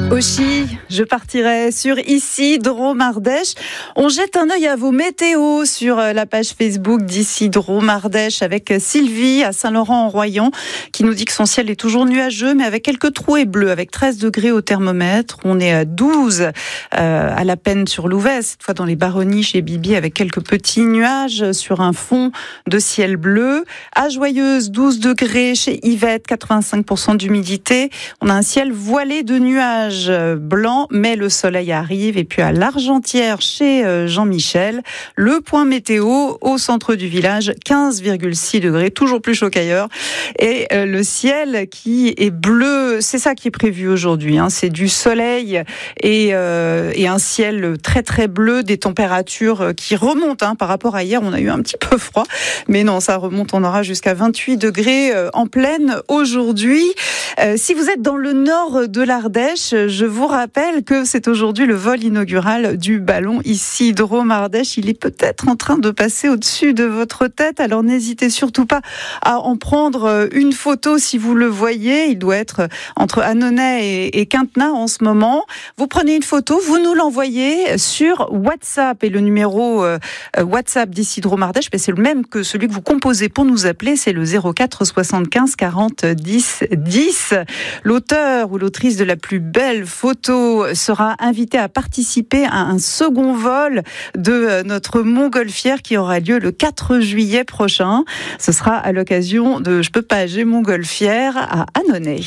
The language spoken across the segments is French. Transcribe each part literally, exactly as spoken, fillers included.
Aussi, je partirai sur Issy-Drôme-Ardèche. On jette un œil à vos météos sur la page Facebook d'Issy-Drôme-Ardèche avec Sylvie à Saint-Laurent-en-Royan qui nous dit que son ciel est toujours nuageux mais avec quelques trouées bleues, avec treize degrés au thermomètre. On est à douze euh, à la peine sur Louvèze, cette fois dans les Baronnies chez Bibi avec quelques petits nuages sur un fond de ciel bleu. À Joyeuse, douze degrés chez Yvette, quatre-vingt-cinq pour cent d'humidité. On a un ciel voilé de nuages blanc, mais le soleil arrive. Et puis à l'Argentière, chez Jean-Michel, le point météo au centre du village, quinze virgule six degrés, toujours plus chaud qu'ailleurs. Et le ciel qui est bleu, c'est ça qui est prévu aujourd'hui. Hein. C'est du soleil et, euh, et un ciel très très bleu, des températures qui remontent. Hein. Par rapport à hier, on a eu un petit peu froid, mais non, ça remonte. On aura jusqu'à vingt-huit degrés en pleine aujourd'hui. Euh, si vous êtes dans le nord de l'Ardèche, je vous rappelle que c'est aujourd'hui le vol inaugural du ballon Issy-Drôme-Ardèche. Il est peut-être en train de passer au-dessus de votre tête, alors n'hésitez surtout pas à en prendre une photo si vous le voyez. Il doit être entre Annonay et, et Quintenat en ce moment. Vous prenez une photo, vous nous l'envoyez sur WhatsApp et le numéro euh, WhatsApp d'Issy-Drôme-Ardèche, c'est le même que celui que vous composez pour nous appeler, c'est le zéro quatre soixante-quinze quarante dix dix. L'auteur ou l'autrice de la plus belle photo sera invité à participer à un second vol de notre montgolfière qui aura lieu le quatre juillet prochain. Ce sera à l'occasion de Je peux pas, j'ai montgolfière à Annonay.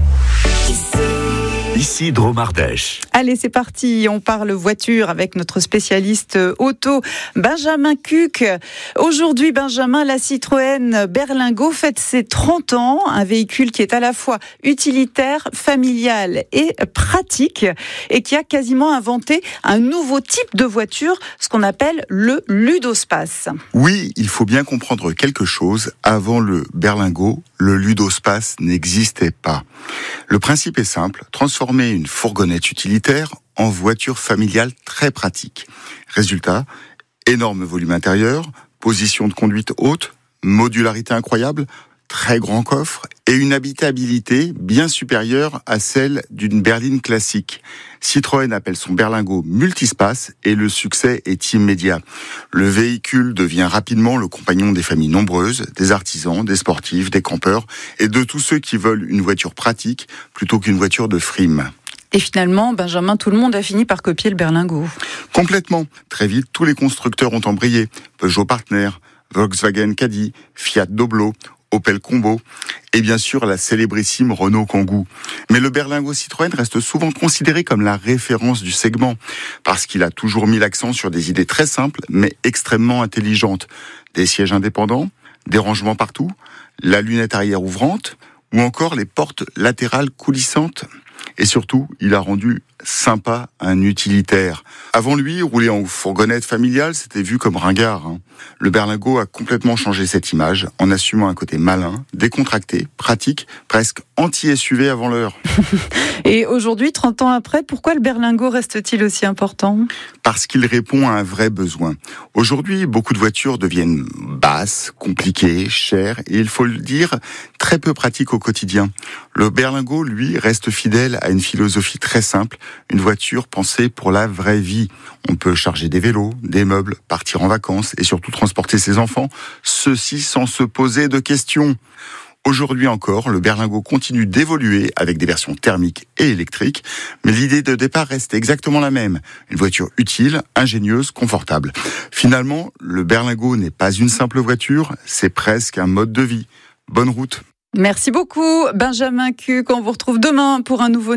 Issy-Drôme-Ardèche. Allez, c'est parti. On parle voiture avec notre spécialiste auto, Benjamin Cuc. Aujourd'hui, Benjamin, la Citroën Berlingo fête ses trente ans. Un véhicule qui est à la fois utilitaire, familial et pratique et qui a quasiment inventé un nouveau type de voiture, ce qu'on appelle le ludospace. Oui, il faut bien comprendre quelque chose. Avant le Berlingo, le ludospace n'existait pas. Le principe est simple, transformer une fourgonnette utilitaire en voiture familiale très pratique. Résultat, énorme volume intérieur, position de conduite haute, modularité incroyable, très grand coffre et une habitabilité bien supérieure à celle d'une berline classique. Citroën appelle son Berlingo multispace et le succès est immédiat. Le véhicule devient rapidement le compagnon des familles nombreuses, des artisans, des sportifs, des campeurs et de tous ceux qui veulent une voiture pratique plutôt qu'une voiture de frime. Et finalement, Benjamin, tout le monde a fini par copier le Berlingo. Complètement. Très vite, tous les constructeurs ont embrayé. Peugeot Partner, Volkswagen Caddy, Fiat Doblo, Opel Combo et bien sûr la célébrissime Renault Kangoo. Mais le Berlingo Citroën reste souvent considéré comme la référence du segment parce qu'il a toujours mis l'accent sur des idées très simples mais extrêmement intelligentes. Des sièges indépendants, des rangements partout, la lunette arrière ouvrante ou encore les portes latérales coulissantes. Et surtout, il a rendu sympa un utilitaire. Avant lui, rouler en fourgonnette familiale, c'était vu comme ringard. Hein. Le Berlingo a complètement changé cette image en assumant un côté malin, décontracté, pratique, presque anti-S U V avant l'heure. Et aujourd'hui, trente ans après, pourquoi le Berlingo reste-t-il aussi important ? Parce qu'il répond à un vrai besoin. Aujourd'hui, beaucoup de voitures deviennent basses, compliquées, chères et il faut le dire, très peu pratiques au quotidien. Le Berlingo, lui, reste fidèle à une philosophie très simple, une voiture pensée pour la vraie vie. On peut charger des vélos, des meubles, partir en vacances et surtout transporter ses enfants, ceci sans se poser de questions. Aujourd'hui encore, le Berlingo continue d'évoluer avec des versions thermiques et électriques, mais l'idée de départ reste exactement la même. Une voiture utile, ingénieuse, confortable. Finalement, le Berlingo n'est pas une simple voiture, c'est presque un mode de vie. Bonne route. Merci beaucoup, Benjamin Cuc. On vous retrouve demain pour un nouveau